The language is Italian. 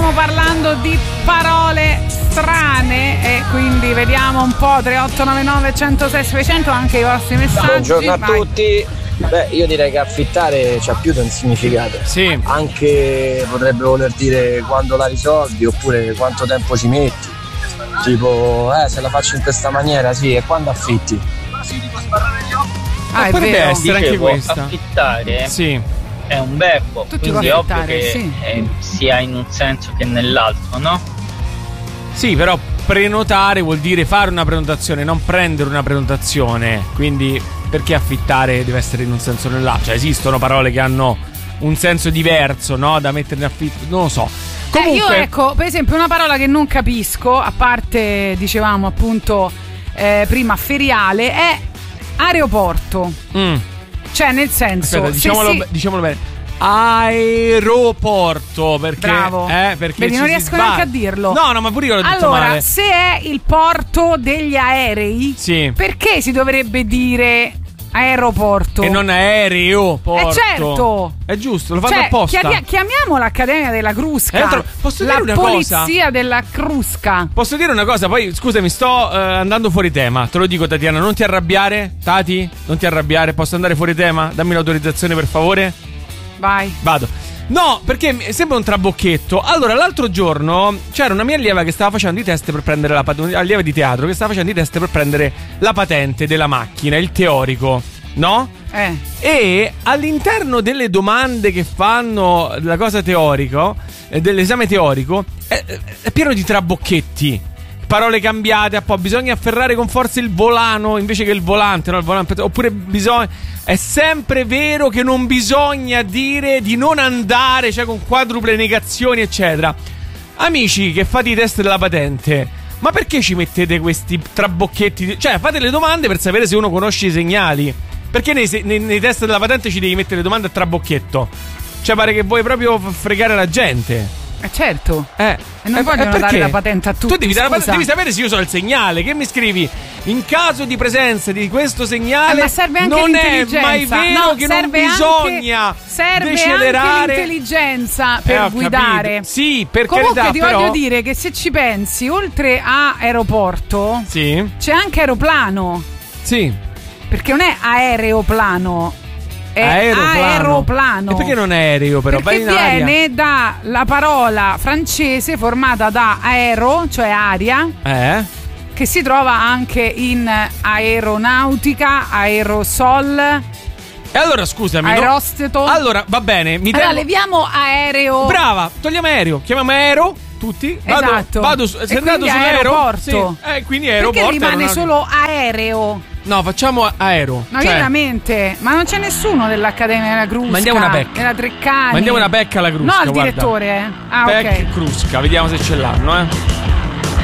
stavamo parlando di parole strane e quindi vediamo un po'. 3899 106 600 anche i vostri messaggi. Buongiorno a tutti. Beh, io direi che affittare c'ha più di un significato. Sì. Anche potrebbe voler dire quando la risolvi oppure quanto tempo ci metti. Tipo, se la faccio in questa maniera, sì, e quando affitti? Potrebbe essere anche questa. Affittare è un verbo, tutti quindi è ovvio che sì. sia in un senso che nell'altro, no? Sì, però prenotare vuol dire fare una prenotazione, non prendere una prenotazione. Quindi perché affittare deve essere in un senso o nell'altro? Cioè esistono parole che hanno un senso diverso, no? Da mettere in affitto, non lo so. Comunque io ecco, per esempio una parola che non capisco, a parte dicevamo appunto prima feriale, è aeroporto. Cioè nel senso, aspetta, diciamolo bene. Aeroporto, perché bravo. Perché vedi, non riesco neanche a dirlo. No, ma pure io l'ho detto allora, male. se è il porto degli aerei, sì, perché si dovrebbe dire aeroporto e non aereo porto? Certo, è giusto, lo fanno apposta. Chiamiamo l'Accademia della Crusca, posso dire una polizia cosa? Della Crusca. Posso dire una cosa? Poi scusami, sto andando fuori tema. Te lo dico, Tatiana, non ti arrabbiare. Tati, non ti arrabbiare. Posso andare fuori tema? Dammi l'autorizzazione, per favore. Vai. Vado. No, perché sembra un trabocchetto. Allora, l'altro giorno c'era una mia allieva che stava facendo i test per prendere la patente. Allieva di teatro che stava facendo i test per prendere la patente della macchina, il teorico, no? E all'interno delle domande che fanno della cosa teorico, dell'esame teorico, è pieno di trabocchetti. Parole cambiate, un po'. Bisogna afferrare con forza il volano invece che il volante, no? Il volante, oppure bisogna. È sempre vero che non bisogna dire di non andare, cioè con quadruple negazioni, eccetera. Amici che fate i test della patente, ma perché ci mettete questi trabocchetti? Cioè, fate le domande per sapere se uno conosce i segnali. Perché nei test della patente ci devi mettere le domande a trabocchetto? Cioè, pare che vuoi proprio fregare la gente. Certo. E non vogliono dare la patente a tutti. Tu devi sapere se io so il segnale. Che mi scrivi? In caso di presenza di questo segnale, ma serve anche non è l'intelligenza. mai vero che non bisogna serve anche l'intelligenza per guidare. Capito. Sì, per comunque carità, ti però voglio dire che se ci pensi, oltre a aeroporto, c'è anche aeroplano. Sì. Perché non è aeroplano, è aeroplano. E perché non è aereo, però? Perché viene dalla parola francese formata da aero, cioè aria, che si trova anche in aeronautica, aerosol. E allora scusami, aerosteto. Allora va bene, allora leviamo aereo. Brava, togliamo aereo, chiamiamo aereo tutti. Esatto. Sei andato sull'aeroporto? Sì. Quindi aeroporto. Perché rimane solo aereo? No, facciamo aereo. No, veramente. Ma non c'è nessuno dell'Accademia della Crusca. Mandiamo una becca. Della Treccani. Mandiamo una becca alla Crusca. No, al direttore. Crusca, vediamo se ce l'hanno,